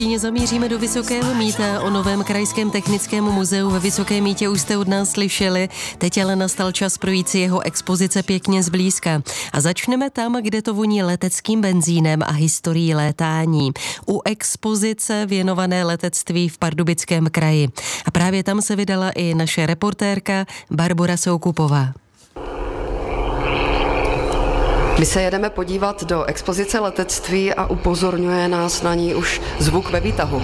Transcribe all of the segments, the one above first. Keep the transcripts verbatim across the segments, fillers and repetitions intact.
Zamíříme do Vysokého Mýta. O novém krajském technickém muzeu ve Vysokém Mýtě už jste od nás slyšeli. Teď ale nastal čas projít si jeho expozice pěkně zblízka. A začneme tam, kde to voní leteckým benzínem a historií létání. U expozice věnované letectví v Pardubickém kraji. A právě tam se vydala i naše reportérka Barbora Soukupová. My se jedeme podívat do expozice letectví a upozorňuje nás na ní už zvuk ve výtahu.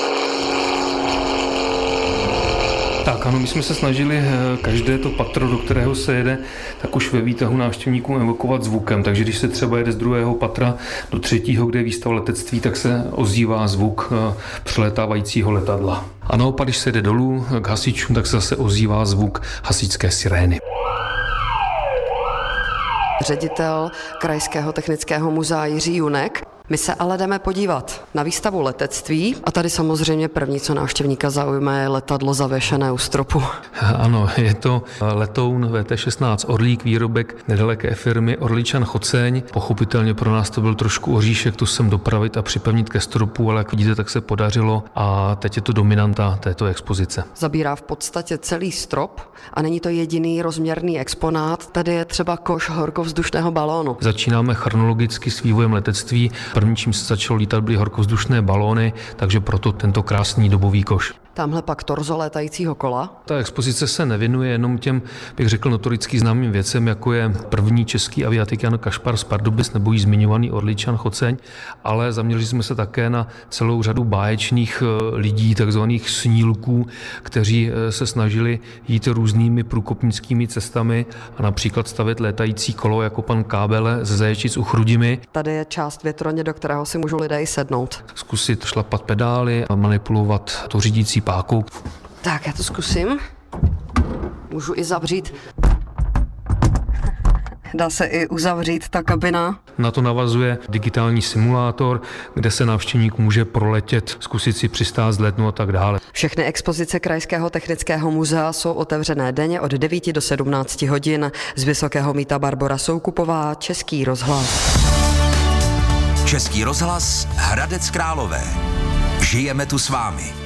Tak ano, my jsme se snažili každé to patro, do kterého se jede, tak už ve výtahu návštěvníkům evokovat zvukem. Takže když se třeba jede z druhého patra do třetího, kde je výstava letectví, tak se ozývá zvuk přelétávajícího letadla. A naopak, když se jde dolů k hasičům, tak se zase ozývá zvuk hasičské sirény. Ředitel Krajského technického muzea Jiří Junek. My se ale jdeme podívat na výstavu letectví a tady samozřejmě první, co návštěvníka zaujme, je letadlo zavěšené u stropu. Ano, je to letoun V T šestnáct Orlík, výrobek nedaleké firmy Orličan Choceň. Pochopitelně pro nás to byl trošku oříšek, tu sem dopravit a připevnit ke stropu, ale jak vidíte, tak se podařilo a teď je to dominanta této expozice. Zabírá v podstatě celý strop a není to jediný rozměrný exponát, tady je třeba koš horkovzdušného balónu. Začínáme chronologicky s vývojem letectví. První, čím se začalo lítat, byly horkovzdušné balóny, takže proto tento krásný dobový koš. Tamhle pak torzo létajícího kola. Ta expozice se nevěnuje jenom těm, bych řekl, notoricky známým věcem, jako je první český aviatik Jan Kašpar z Pardubic nebo již zmiňovaný Orličan Choceň, ale zaměřili jsme se také na celou řadu báječných lidí, takzvaných snílků, kteří se snažili jít různými průkopnickými cestami a například stavět létající kolo, jako pan Kábele ze Zaječic u Chrudimi. Tady je část větroně, do kterého si můžou lidé i sednout. Zkusit šlapat pedály a manipulovat to řídící pákou. Tak, já to zkusím. Můžu i zavřít. Dá se i uzavřít ta kabina. Na to navazuje digitální simulátor, kde se návštěvník může proletět, zkusit si přistát, zletnout a tak dále. Všechny expozice Krajského technického muzea jsou otevřené denně od devíti do sedmnácti hodin. Z Vysokého Mýta Barbora Soukupová, Český rozhlas. Český rozhlas Hradec Králové. Žijeme tu s vámi.